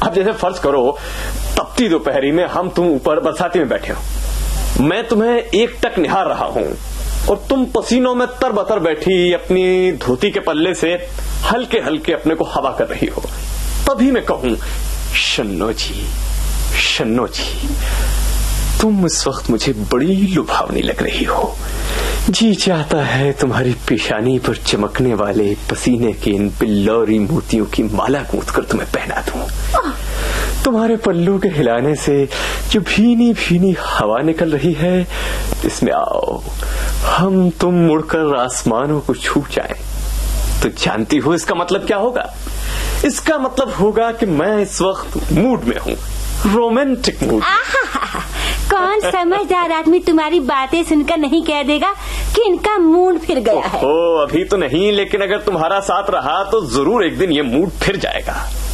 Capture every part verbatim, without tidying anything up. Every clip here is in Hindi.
अब जैसे फर्ज करो तपती दोपहरी में हम तुम ऊपर बरसाती में बैठे हो, मैं तुम्हें एक टक निहार रहा हूं और तुम पसीनों में तरबतर बैठी अपनी धोती के पल्ले से हल्के हल्के अपने को हवा कर रही हो। तभी मैं कहूं शन्नो जी, शन्नो जी, तुम इस वक्त मुझे बड़ी लुभावनी लग रही हो। जी चाहता है तुम्हारी पेशानी पर चमकने वाले पसीने के इन बिल्लौरी मोतियों की माला गूंथ कर तुम्हें पहना दूं। तुम्हारे पल्लू के हिलाने से जो भीनी भीनी हवा निकल रही है, इसमें आओ हम तुम मुड़कर आसमानों को छू जाएं। तो जानती हो इसका मतलब क्या होगा? इसका मतलब होगा कि मैं इस वक्त मूड में हूँ, रोमांटिक मूड। कौन समझदार आदमी तुम्हारी बातें सुनकर नहीं कह देगा कि इनका मूड फिर गया है। ओ, अभी तो नहीं, लेकिन अगर तुम्हारा साथ रहा तो जरूर एक दिन ये मूड फिर जाएगा।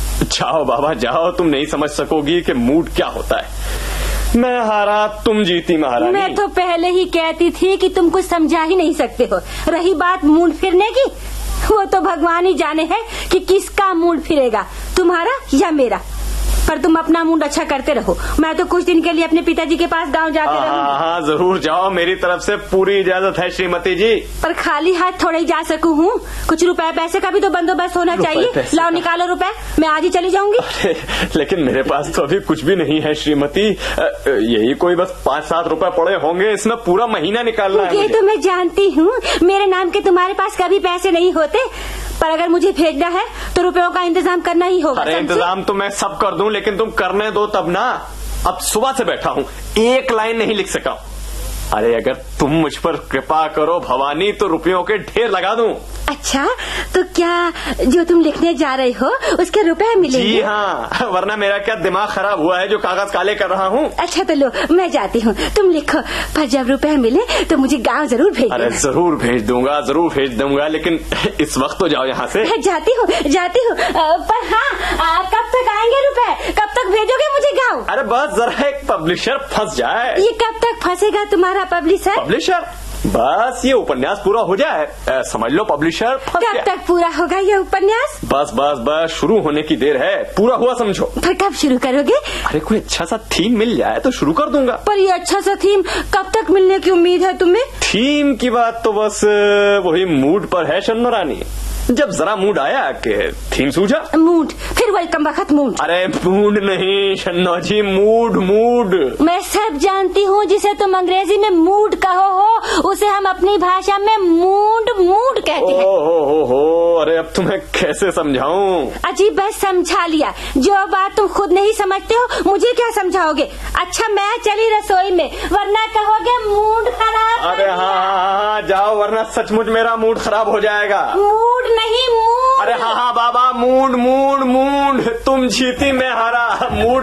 जाओ बाबा जाओ, तुम नहीं समझ सकोगी कि मूड क्या होता है। मैं हारा, तुम जीती महारानी। मैं तो पहले ही कहती थी कि तुम कुछ समझा ही नहीं सकते हो। रही बात मूड फिरने की, वो तो भगवान ही जाने है कि किसका मूड फिरेगा, तुम्हारा या मेरा। पर तुम अपना मूड अच्छा करते रहो। मैं तो कुछ दिन के लिए अपने पिताजी के पास गांव जाते रहूंगी। हाँ हाँ जरूर जाओ, मेरी तरफ से पूरी इजाजत है श्रीमती जी। पर खाली हाथ थोड़े ही जा सकूं हूँ, कुछ रुपए पैसे का भी तो बंदोबस्त होना चाहिए। लाओ निकालो रुपए, मैं आज ही चली जाऊंगी। लेकिन मेरे पास तो अभी कुछ भी नहीं है श्रीमती, यही कोई बस पाँच सात रुपए पड़े होंगे, इसमें पूरा महीना निकालना है। ये तो मैं जानती हूँ, मेरे नाम के तुम्हारे पास कभी पैसे नहीं होते, पर अगर मुझे भेजना है तो रुपयों का इंतजाम करना ही होगा। अरे इंतजाम तो मैं सब कर दूं, लेकिन तुम करने दो तब ना। अब सुबह से बैठा हूँ, एक लाइन नहीं लिख सका। अरे अगर तुम मुझ पर कृपा करो भवानी तो रुपयों के ढेर लगा दूं। अच्छा, तो क्या जो तुम लिखने जा रहे हो उसके रुपए मिलेंगे? जी हाँ, वरना मेरा क्या दिमाग खराब हुआ है जो कागज काले कर रहा हूँ। अच्छा तो लो, मैं जाती हूँ, तुम लिखो, पर जब रुपए मिले तो मुझे गांव जरूर भेज देना। अरे जरूर भेज दूंगा, जरूर भेज दूंगा, लेकिन इस वक्त तो जाओ यहाँ से। जाती हूँ जाती हूँ, पर हाँ कब तक आएंगे रुपए, कब तक भेजोगे मुझे गाँव? अरे बस जरा एक पब्लिशर फंस जाए। ये कब तक फंसेगा तुम्हारा पब्लिशर? पब्लिशर बस ये उपन्यास पूरा हो जाए, ए, समझ लो पब्लिशर फंस गया। कब तक पूरा होगा ये उपन्यास? बस बस बस शुरू होने की देर है, पूरा हुआ समझो। पर कब शुरू करोगे? अरे कोई अच्छा सा थीम मिल जाए तो शुरू कर दूंगा। पर ये अच्छा सा थीम कब तक मिलने की उम्मीद है तुम्हें? थीम की बात तो बस वही मूड पर है शन्नो रानी। जब जरा मूड आया कि थीम सूझा। मूड? फिर वही कमबख्त मूड। अरे मूड नहीं शन्नो जी, मूड मूड। मैं सब जानती हूँ, जिसे तुम अंग्रेजी में मूड कहो हो उसे हम अपनी भाषा में मूड मूड कहते हैं। ओ हो हो हो, अरे अब तुम्हें कैसे समझाऊं? अजीब, बस समझा लिया। जो बात तुम खुद नहीं समझते हो मुझे क्या समझाओगे? अच्छा मैं चली रसोई में, वरना कहोगे मूड खराब। अरे हाँ हाँ जाओ, वरना सचमुच मेरा मूड खराब हो जाएगा। मूड नहीं मूड। अरे हाँ हाँ बाबा, मूड मूड मूड, तुम जीती मैं हारा, मूड